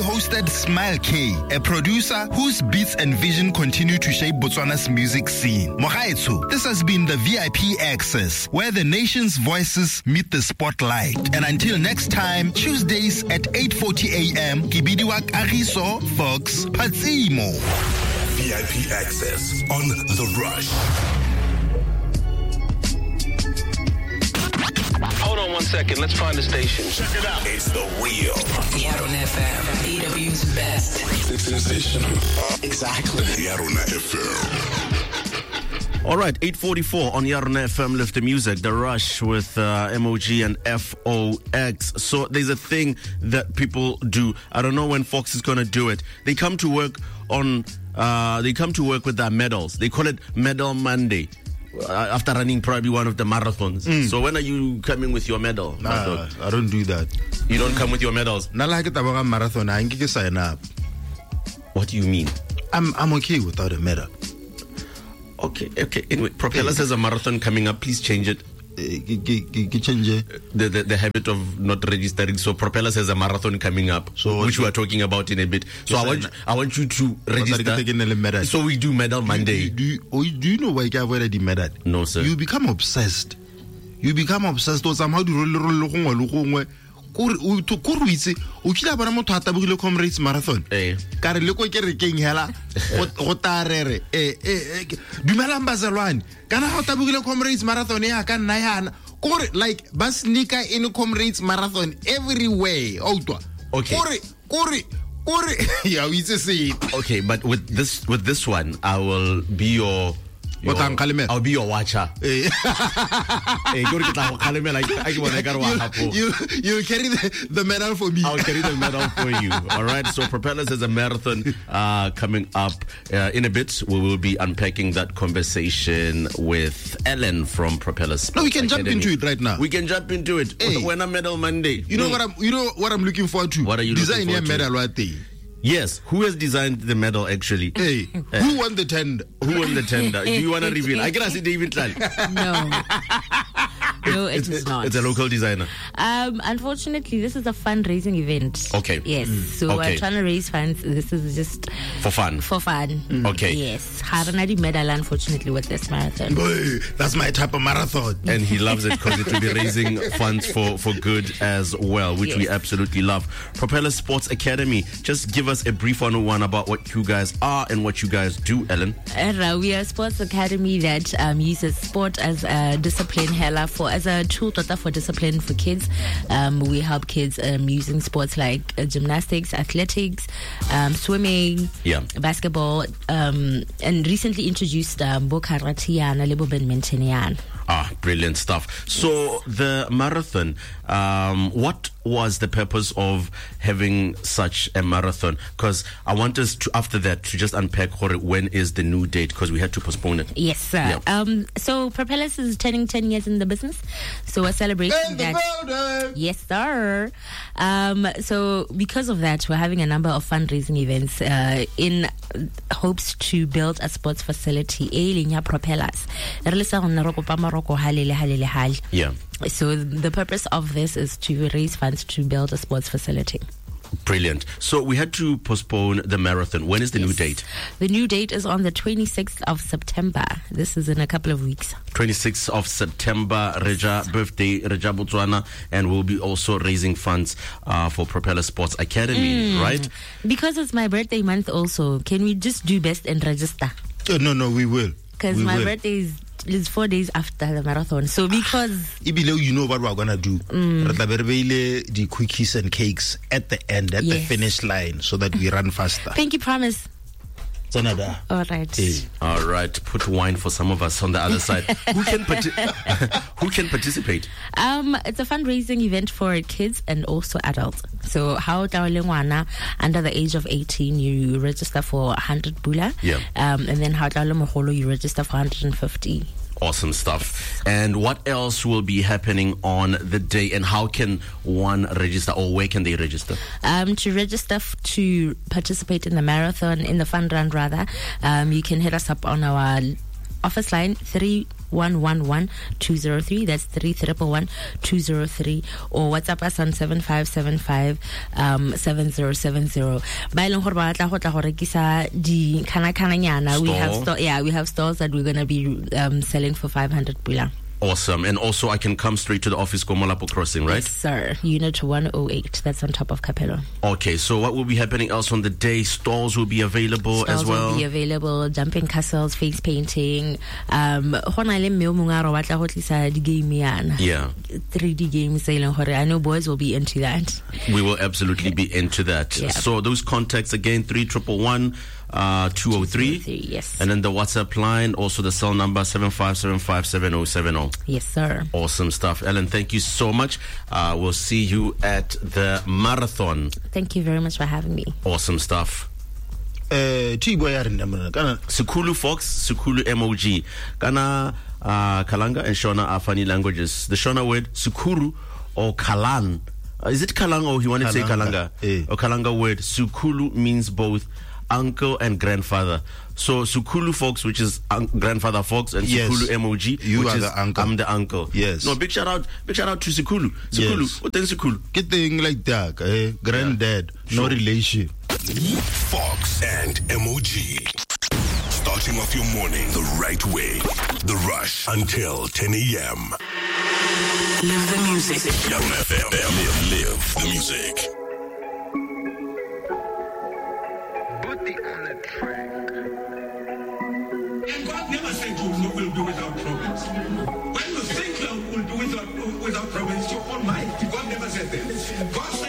hosted Smile K, a producer whose beats and vision continue to shape Botswana's music scene. Mogaetso, this has been the VIP Access, where the nation's voices meet the spotlight. And until next time, Tuesdays at 8:40 a.m., Kibidiwak Ariso, Fox, Patsimo. VIP Access on The Rush. Hold on 1 second. Let's find the station. Check it out. It's The Wheel. Yarona FM, EW's best. It's sensational. Exactly. Yarona FM. All right, 8:44 on Yarona FM. Lift the music. The Rush with MOG and FOX. So there's a thing that people do. I don't know when Fox is going to do it. They come to work on. They come to work with their medals. They call it Medal Monday. After running probably one of the marathons. So when are you coming with your medal? Nah, I don't do that. You don't come with your medals? Marathon, I can sign up. What do you mean? I'm okay without a medal. Okay. Anyway, Propeller says a marathon coming up. Please change it. The habit of not registering. So Propeller says a marathon coming up, which we are talking about in a bit. So I want you to register. So we do Medal Monday. Do you know why you avoid the medal? No, sir. You become obsessed. Or somehow do roll. O kila bona motho a tabogile Comrades Marathon ka re le ko ke re keng hela go tarere dumelang bazalwane kana ha o tabogile Comrades Marathon ya ka nna yana kore like ba sneaker in Comrades Marathon everywhere outwa kore ya o itse se. Okay, but with this one I will be your I'll be your watcher. You carry the medal for me. I'll carry the medal for you. All right. So Propellers has a marathon coming up in a bit. We will be unpacking that conversation with Ellen from Propellers. No, we can jump into it right now. We can jump into it. When a Medal Monday. You know what I'm looking forward to? What are you looking forward to? Design a medal right there. Yes, who has designed the medal actually? Hey, who won the tender? Who won the tender? Do you want to reveal? I can see David Tlan. No, it is not. It's a local designer. Unfortunately, this is a fundraising event. Okay. Yes. So we're trying to raise funds. This is just for fun. Okay. Yes. Haranadi medal, unfortunately, with this marathon. Boy, that's my type of marathon. And he loves it because it will be raising funds for good as well, which we absolutely love. Propeller Sports Academy. Just give us a brief 101 about what you guys are and what you guys do, Ellen. We are a sports academy that uses sport as a discipline as a tool for discipline for kids. We help kids using sports like gymnastics, athletics, swimming, basketball, and recently introduced Bokaratiana, Lebo Badminton. Brilliant stuff. So the marathon, what was the purpose of having such a marathon? Because I want us to, after that, to just unpack when is the new date, because we had to postpone it. Yes, sir. Yeah. So Propellers is turning 10 years in the business. So we're celebrating that. Yes, sir. So because of that, we're having a number of fundraising events in hopes to build a sports facility. Propellers. Yeah. So the purpose of this is to raise funds to build a sports facility. Brilliant. So we had to postpone the marathon. When is the new date? The new date is on the 26th of September. This is in a couple of weeks. 26th of September, Reja birthday, Reja Botswana, and we'll be also raising funds for Propeller Sports Academy, right? Because it's my birthday month also, can we just do best and register? No, we will. Because my birthday is 4 days after the marathon. So because you know what we're gonna do. The cookies and cakes at the end, at the finish line, so that we run faster. Thank you, promise. All right. All right. Put wine for some of us on the other side. Who can participate? It's a fundraising event for kids and also adults. So how under the age of 18, you register for 100 bula. Yeah. And then how you register for 150. Awesome stuff. And what else will be happening on the day, and how can one register, or where can they register? To register to participate in the marathon, in the fun run rather, you can hit us up on our office line 311-203. That's 311-203. Or WhatsApp us on 7575-7070. Ba ileng gore ba batla go tla go rekisa di kana nyana. We have stores that we're going to be selling for 500 pula. Awesome. And also I can come straight to the office, Komolapo Crossing, right? Yes, sir. Unit 108. That's on top of Capello. Okay, so what will be happening else on the day? Stalls will be available as well? Stalls will be available. Jumping castles, face painting. Yeah. 3D games. I know boys will be into that. We will absolutely be into that. Yeah. So those contacts again, 311 203. Yes. And then the WhatsApp line, also the cell number 75757070. Yes, sir. Awesome stuff. Ellen, thank you so much. We'll see you at the marathon. Thank you very much for having me. Awesome stuff. Sukulu Fox, Sukulu MOG. Kana Kalanga and Shona are funny languages. The Shona word Sukuru or Kalan. Is it Kalang or you want to say Kalanga? Or Kalanga word Sukulu means both uncle and grandfather. So Sukulu Fox, which is grandfather Fox, and Sukulu MOG, you which are is the uncle. I'm the uncle. Yes. No, big shout out to Sukulu. Sukulu. Yes. What then Sukulu? Get thing like that, granddad, no relation. Fox and MOG. Starting off your morning the right way. The Rush until 10 a.m. Live the music. Young FM. Live the music. And God never said you will do without problems. When you think you will do without problems, it's your own mind. God never said that. God